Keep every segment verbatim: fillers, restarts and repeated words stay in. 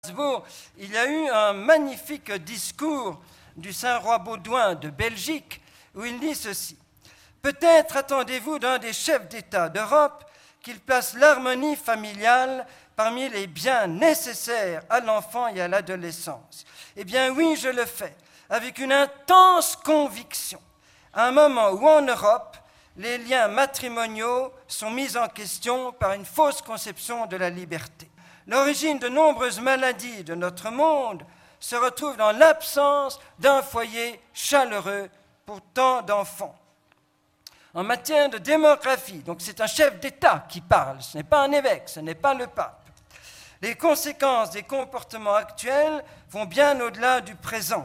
Strasbourg, il y a eu un magnifique discours du Saint-Roi Baudouin de Belgique où il dit ceci. « Peut-être attendez-vous d'un des chefs d'État d'Europe qu'il place l'harmonie familiale parmi les biens nécessaires à l'enfant et à l'adolescence. Eh bien oui, je le fais, avec une intense conviction, à un moment où en Europe, les liens matrimoniaux sont mis en question par une fausse conception de la liberté. L'origine de nombreuses maladies de notre monde se retrouve dans l'absence d'un foyer chaleureux pour tant d'enfants. En matière de démographie, donc c'est un chef d'État qui parle, ce n'est pas un évêque, ce n'est pas le pape. Les conséquences des comportements actuels vont bien au-delà du présent.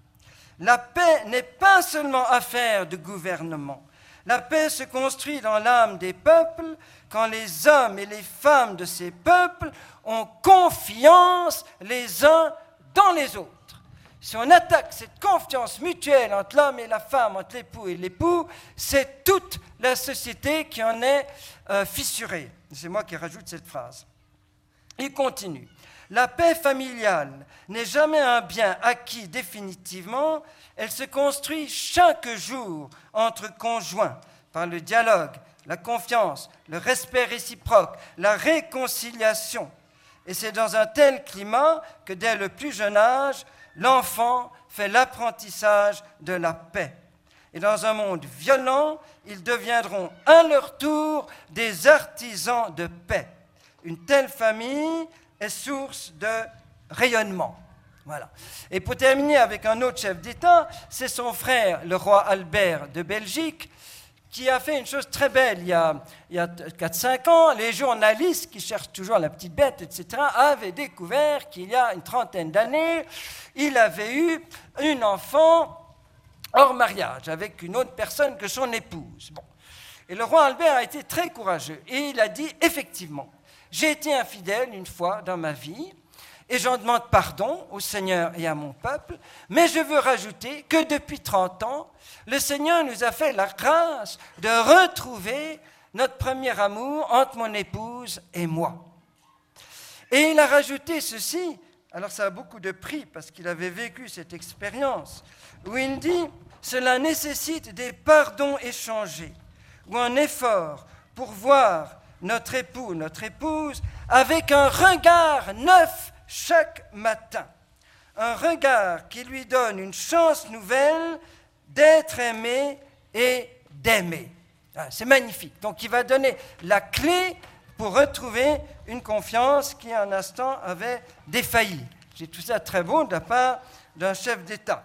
La paix n'est pas seulement affaire de gouvernement. La paix se construit dans l'âme des peuples quand les hommes et les femmes de ces peuples ont confiance les uns dans les autres. Si on attaque cette confiance mutuelle entre l'homme et la femme, entre l'époux et l'époux, c'est toute la société qui en est euh, fissurée. C'est moi qui rajoute cette phrase. Il continue. La paix familiale n'est jamais un bien acquis définitivement, elle se construit chaque jour entre conjoints par le dialogue, la confiance, le respect réciproque, la réconciliation. Et c'est dans un tel climat que dès le plus jeune âge, l'enfant fait l'apprentissage de la paix. Et dans un monde violent, ils deviendront à leur tour des artisans de paix. Une telle famille est source de rayonnement. Voilà. Et pour terminer avec un autre chef d'État, c'est son frère, le roi Albert de Belgique, qui a fait une chose très belle il y a, il y a quatre cinq ans. Les journalistes qui cherchent toujours la petite bête, et cetera, avaient découvert qu'il y a une trentaine d'années, il avait eu une enfant hors mariage avec une autre personne que son épouse. Bon. Et le roi Albert a été très courageux et il a dit effectivement, j'ai été infidèle une fois dans ma vie, et j'en demande pardon au Seigneur et à mon peuple, mais je veux rajouter que depuis trente ans, le Seigneur nous a fait la grâce de retrouver notre premier amour entre mon épouse et moi. Et il a rajouté ceci, alors ça a beaucoup de prix parce qu'il avait vécu cette expérience, où il dit « Cela nécessite des pardons échangés ou un effort pour voir notre époux, notre épouse, avec un regard neuf chaque matin, un regard qui lui donne une chance nouvelle d'être aimé et d'aimer. » Ah, c'est magnifique. Donc il va donner la clé pour retrouver une confiance qui, un instant, avait défailli. J'ai trouvé ça très beau de la part d'un chef d'État.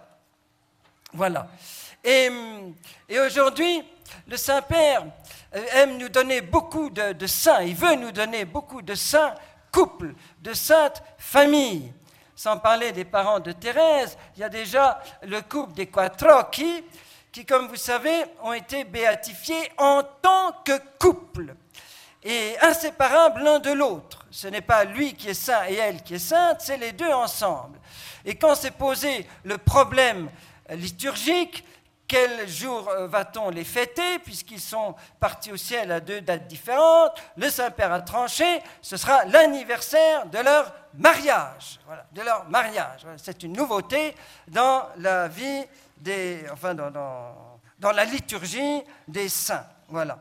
Voilà. Et, et aujourd'hui, le Saint-Père aime nous donner beaucoup de, de saints. Il veut nous donner beaucoup de saints couples, de saintes familles. Sans parler des parents de Thérèse, il y a déjà le couple des Quattrocchi qui, comme vous savez, ont été béatifiés en tant que couple et inséparables l'un de l'autre. Ce n'est pas lui qui est saint et elle qui est sainte, c'est les deux ensemble. Et quand s'est posé le problème liturgique, quel jour va-t-on les fêter, puisqu'ils sont partis au ciel à deux dates différentes? Le Saint-Père a tranché, ce sera l'anniversaire de leur mariage. Voilà, de leur mariage. C'est une nouveauté dans la vie des, enfin dans, dans, dans la liturgie des saints. Voilà.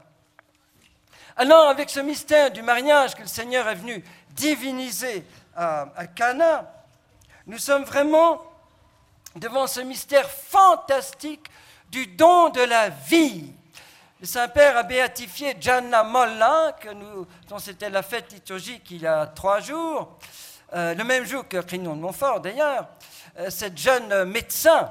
Alors, avec ce mystère du mariage que le Seigneur est venu diviniser à, à Cana, nous sommes vraiment devant ce mystère fantastique du don de la vie. Le Saint-Père a béatifié Gianna Molla, que nous, dont c'était la fête liturgique il y a trois jours, euh, le même jour que Crignon de Montfort d'ailleurs. Euh, cette jeune médecin,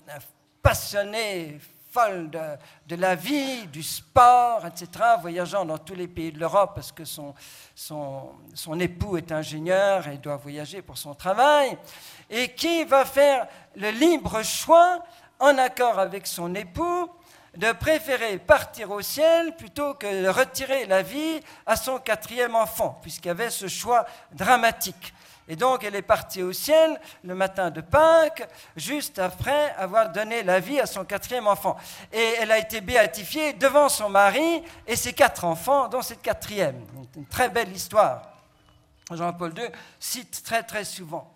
passionnée, folle de, de la vie, du sport, et cetera, voyageant dans tous les pays de l'Europe parce que son, son, son époux est ingénieur et doit voyager pour son travail, et qui va faire le libre choix en accord avec son époux, de préférer partir au ciel plutôt que de retirer la vie à son quatrième enfant, puisqu'il y avait ce choix dramatique. Et donc, elle est partie au ciel le matin de Pâques, juste après avoir donné la vie à son quatrième enfant. Et elle a été béatifiée devant son mari et ses quatre enfants, dont cette quatrième. Une très belle histoire. Jean-Paul deux cite très très souvent.